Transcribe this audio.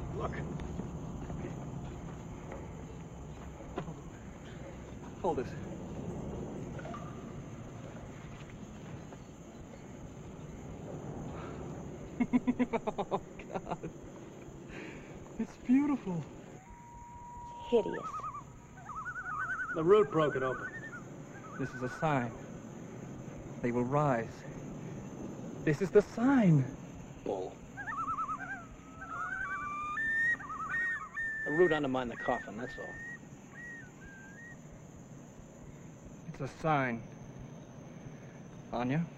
Look. Hold it. Oh, God. It's beautiful. It's hideous. The root broke it open. This is a sign. They will rise. This is the sign. Bull. The root undermined the coffin, that's all. It's a sign. Anya?